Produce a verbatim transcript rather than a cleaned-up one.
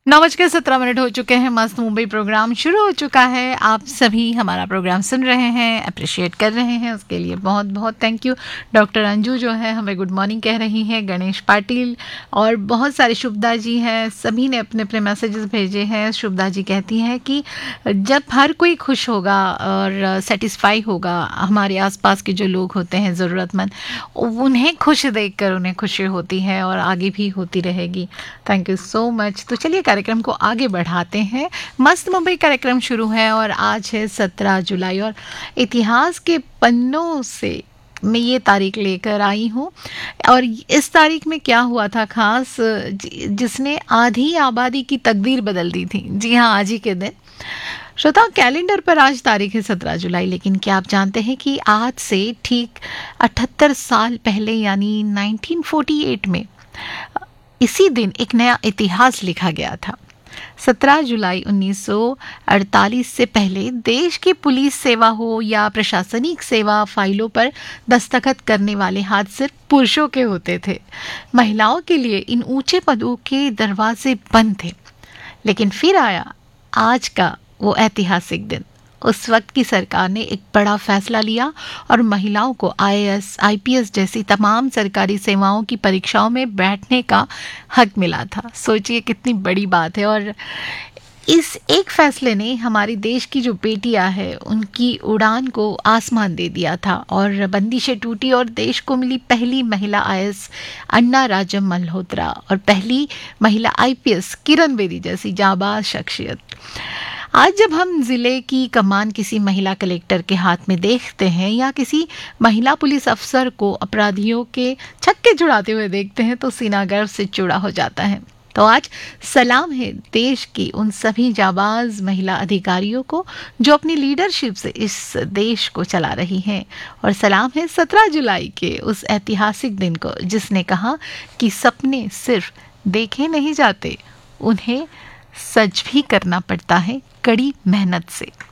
नौ बजकर सत्रह मिनट हो चुके हैं। मस्त मुंबई प्रोग्राम शुरू हो चुका है। आप सभी हमारा प्रोग्राम सुन रहे हैं, अप्रिशिएट कर रहे हैं, उसके लिए बहुत बहुत थैंक यू। डॉक्टर अंजू जो है हमें गुड मॉर्निंग कह रही हैं, गणेश पाटिल और बहुत सारे शुभदा जी हैं, सभी ने अपने अपने मैसेजेस भेजे हैं। शुभदा जी कहती हैं कि जब हर कोई खुश होगा और सेटिस्फाई होगा, हमारे आसपास के जो लोग होते हैं ज़रूरतमंद, उन्हें खुश देखकर उन्हें खुशी होती है और आगे भी होती रहेगी। Thank you so much. तो चलिए कार्यक्रम को आगे बढ़ाते हैं। मस्त मुंबई कार्यक्रम शुरू है और आज है सत्रह जुलाई और इतिहास के पन्नों से मैं ये तारीख लेकर आई हूँ। और इस तारीख में क्या हुआ था खास, जिसने आधी आबादी की तकदीर बदल दी थी। जी हाँ, आज ही के दिन श्रोता, कैलेंडर पर आज तारीख है सत्रह जुलाई, लेकिन क्या आप जानते हैं कि आज से ठीक अठहत्तर साल पहले यानी उन्नीस सौ अड़तालीस में इसी दिन एक नया इतिहास लिखा गया था। सत्रह जुलाई उन्नीस सौ अड़तालीस से पहले देश की पुलिस सेवा हो या प्रशासनिक सेवा, फाइलों पर दस्तखत करने वाले हाथ सिर्फ पुरुषों के होते थे। महिलाओं के लिए इन ऊंचे पदों के दरवाजे बंद थे। लेकिन फिर आया आज का वो ऐतिहासिक दिन। उस वक्त की सरकार ने एक बड़ा फैसला लिया और महिलाओं को आई A S, I P S जैसी तमाम सरकारी सेवाओं की परीक्षाओं में बैठने का हक मिला था। सोचिए कितनी बड़ी बात है। और इस एक फैसले ने हमारे देश की जो बेटियां हैं उनकी उड़ान को आसमान दे दिया था और बंदिशें टूटी और देश को मिली पहली महिला आई ए एस अन्ना राजम मल्होत्रा और पहली महिला I P S Kiran Bedi जैसी जाबाज शख्सियत। आज जब हम जिले की कमान किसी महिला कलेक्टर के हाथ में देखते हैं या किसी महिला पुलिस अफसर को अपराधियों के छक्के छुड़ाते हुए देखते हैं तो सीना गर्व से चौड़ा हो जाता है। तो आज सलाम है देश की उन सभी जाबाज महिला अधिकारियों को जो अपनी लीडरशिप से इस देश को चला रही हैं। और सलाम है सत्रह जुलाई के उस ऐतिहासिक दिन को जिसने कहा कि सपने सिर्फ देखे नहीं जाते, उन्हें सच भी करना पड़ता है कड़ी मेहनत से।